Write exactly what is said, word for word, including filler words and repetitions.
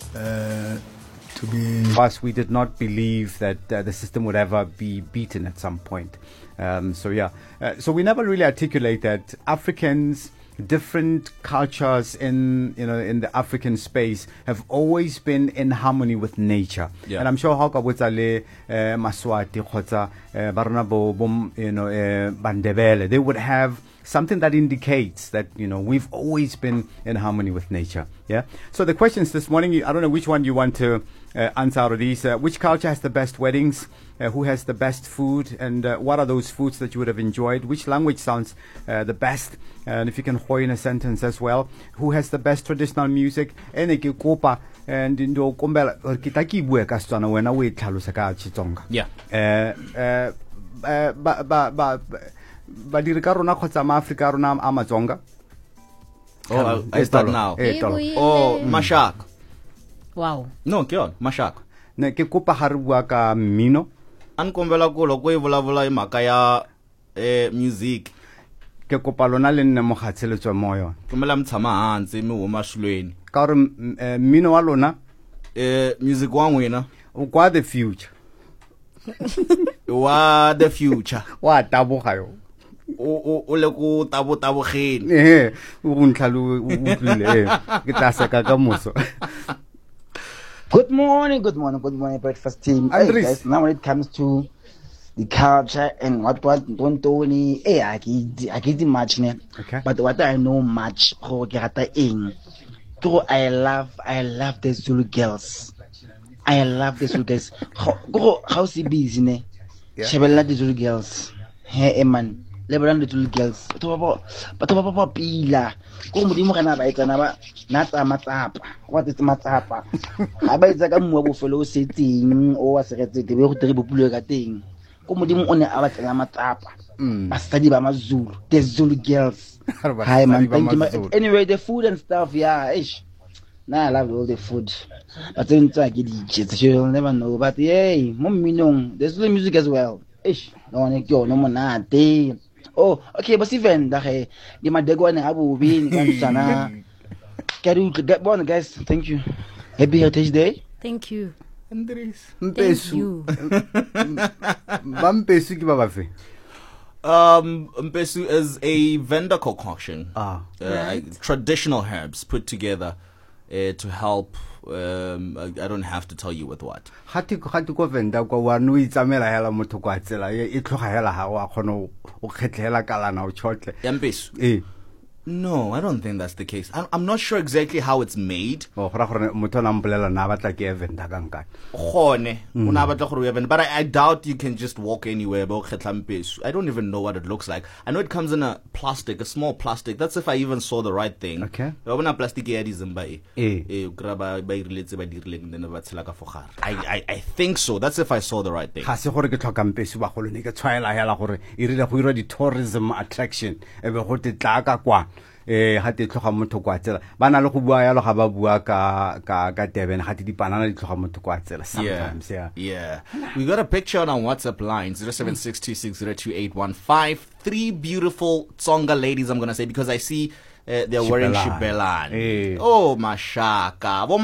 uh, to be. Us, we did not believe that uh, the system would ever be beaten at some point. Um, so yeah, uh, so we never really articulate that Africans, different cultures in you know in the African space have always been in harmony with nature. Yeah. And I'm sure how Kabutzale, Maswati, Khotsa, Barnabo, Bum, you know, uh, Bandebele, they would have something that indicates that you know we've always been in harmony with nature. Yeah. So the questions this morning, I don't know which one you want to uh, answer out of these. Uh, which culture has the best weddings? Uh, who has the best food? And uh, what are those foods that you would have enjoyed? Which language sounds uh, the best? And if you can hoy in a sentence as well. Who has the best traditional music? Ene ke kopa and ndo kombela kita ki bua ka Setswana wena o e tlhalosa ka Xitsonga. Yeah. Eh eh ba ba ba ba diri ka rona khotsa ma Africa rona a Matsonga. Oh, I start now. Eh, tolo. Oh, Mashak. Wow. No, ke yona, Mashak. Ne ke kopa ha re bua ka mmino. An kombela ko lo ko e vulavula hi mhaka ya eh music. Ke kopa lona le nne mogatsheletswa mo yona. Kombela mi tshama hansi mi huma xilweni. Ka re mmino wa lona Eh music wa n'wina o kwa the future. wa the future. Wa taboga yo. O o le ko tabo tabogeni. Eh o go ntlhalo o utlwile eh ke tla seka ka moso. Good morning, good morning, good morning, breakfast team. Hey Andries. guys, now when it comes to the culture and what what don't Tony, eh, I get I get much ne. Okay. But what I know much, go get in. So I love I love the Zulu girls. I love the Zulu girls. Go how's he busy ne? Yeah. Shebella the Zulu girls. Hey man. Lebellang the Zulu girls. Batho ba batho ba ba pila. Go modimo kana ba etsana ba na tsa matsapa. What is matsapa? Ha ba etsa ka mmuwa bofelo o setting o wa seretse te be go tere bopulo ka teng. Go modimo o ne a batla matsapa. Basadi ba maZulu, the Zulu girls. Hi man, thank you. Ma- anyway, the food and stuff, yeah, ish. Nah, I love all the food. But then I get it, you'll never know. But hey, mommy no, there's Zulu music as well. Ish, no one yo, no one na day. Oh, okay, but even that hey, the madego na abu bin sana. Can you get one, guys? Thank you. Happy Heritage Day. Thank you. Andries. Thank Mpesu. you. Ba mpesu ke ba ba fe? Um, Mpesu is a vendor concoction. Ah. Uh, Right. Traditional herbs put together uh, to help. Um, I, I don't have to tell you with what. Hati hati ko venda kwa wa no itsamela hela motho kwa tsela e tloga hela ha wa khono o kgetlela kalana o chotle. Ya Mpesu? Eh. No, I don't think that's the case. I, I'm not sure exactly how it's made. O gora gore motho na mpolela na batla ke venda ka nka. Gone, una batla gore o ye venda, but I, I doubt you can just walk anywhere. Ba o kgetla Mpesu. I don't even know what it looks like. I know it comes in a plastic, a small plastic. That's if I even saw the right thing. Okay. Ba bona plastic ya di zimba e. Eh. Eh, o kry-a ba ba iriletse ba dirileng then ba tshela ka fo gare. I I I think so. That's if I saw the right thing. Ga se gore ke tlhoka mpesu ba golo ne ke tshwaela hela gore e rile go ira di tourism attraction e be go te tla ka kwa eh ha te tlhoga motho kwa tsela ba na le go bua yalo ga ba bua ka ka ka Durban ga te dipanana di tlhoga motho kwa tsela sometimes yeah Yeah. We got a picture on our WhatsApp line zero seven six two six zero two eight one five. Three beautiful Tsonga ladies, I'm going to say, because I see uh, they're wearing Shibelani. shibelani. Eh. Oh, mashaka.